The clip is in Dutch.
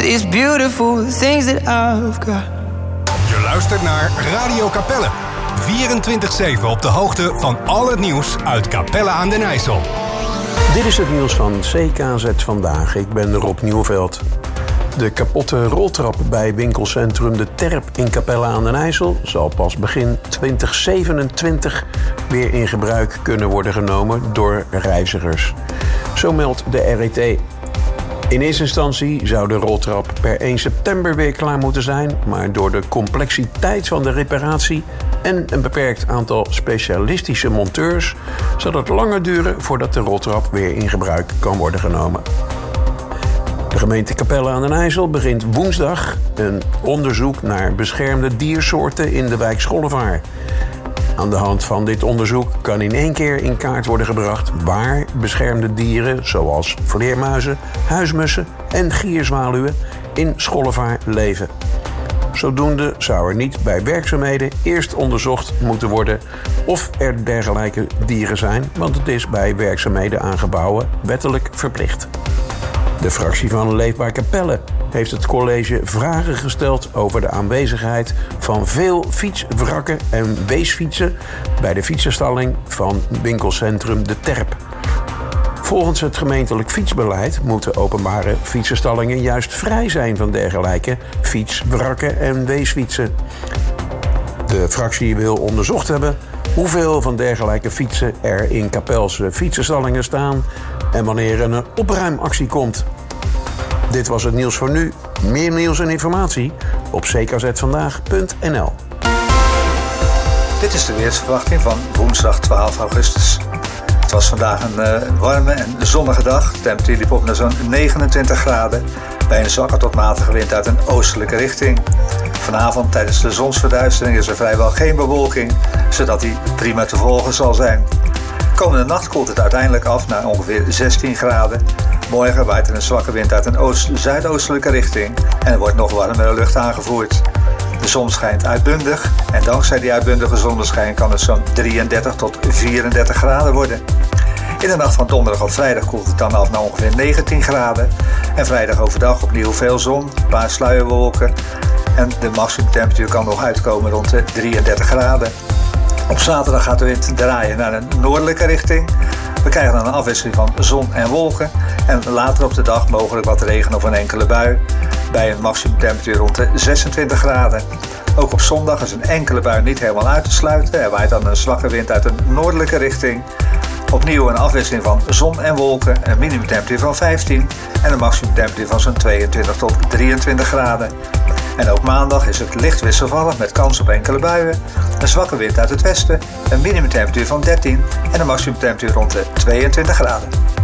these beautiful things that I've got. Je luistert naar Radio Capelle. 24/7 op de hoogte van al het nieuws uit Capelle aan den IJssel. Dit is het nieuws van CKZ Vandaag. Ik ben Rob Nieuwveld. De kapotte roltrap bij winkelcentrum De Terp in Capelle aan den IJssel zal pas begin 2027 weer in gebruik kunnen worden genomen door reizigers. Zo meldt de RET. In eerste instantie zou de roltrap per 1 september weer klaar moeten zijn, maar door de complexiteit van de reparatie en een beperkt aantal specialistische monteurs zal het langer duren voordat de roltrap weer in gebruik kan worden genomen. De gemeente Capelle aan den IJssel begint woensdag een onderzoek naar beschermde diersoorten in de wijk Schollevaar. Aan de hand van dit onderzoek kan in één keer in kaart worden gebracht waar beschermde dieren zoals vleermuizen, huismussen en gierzwaluwen in Schollevaar leven. Zodoende zou er niet bij werkzaamheden eerst onderzocht moeten worden of er dergelijke dieren zijn, want het is bij werkzaamheden aan gebouwen wettelijk verplicht. De fractie van Leefbaar Capelle heeft het college vragen gesteld over de aanwezigheid van veel fietswrakken en weesfietsen bij de fietsenstalling van winkelcentrum De Terp. Volgens het gemeentelijk fietsbeleid moeten openbare fietsenstallingen juist vrij zijn van dergelijke fietswrakken en weesfietsen. De fractie wil onderzocht hebben hoeveel van dergelijke fietsen er in Capelse fietsenstallingen staan en wanneer er een opruimactie komt. Dit was het nieuws voor nu. Meer nieuws en informatie op ckzvandaag.nl. Dit is de weersverwachting van woensdag 12 augustus. Het was vandaag een warme en zonnige dag. De temperatuur liep op naar zo'n 29 graden. Bij een zwakke tot matige wind uit een oostelijke richting. Vanavond tijdens de zonsverduistering is er vrijwel geen bewolking, zodat die prima te volgen zal zijn. Komende nacht koelt het uiteindelijk af naar ongeveer 16 graden. Morgen waait er een zwakke wind uit een zuidoostelijke richting en er wordt nog warmere lucht aangevoerd. De zon schijnt uitbundig en dankzij die uitbundige zonneschijn kan het zo'n 33 tot 34 graden worden. In de nacht van donderdag op vrijdag koelt het dan af naar ongeveer 19 graden. En vrijdag overdag opnieuw veel zon, een paar sluierwolken. En de maximumtemperatuur kan nog uitkomen rond de 33 graden. Op zaterdag gaat de wind draaien naar een noordelijke richting. We krijgen dan een afwisseling van zon en wolken. En later op de dag mogelijk wat regen of een enkele bui. Bij een maximumtemperatuur rond de 26 graden. Ook op zondag is een enkele bui niet helemaal uit te sluiten. Er waait dan een zwakke wind uit een noordelijke richting. Opnieuw een afwisseling van zon en wolken, een minimumtemperatuur van 15 en een maximumtemperatuur van zo'n 22 tot 23 graden. En ook maandag is het licht wisselvallig met kans op enkele buien, een zwakke wind uit het westen, een minimumtemperatuur van 13 en een maximumtemperatuur rond de 22 graden.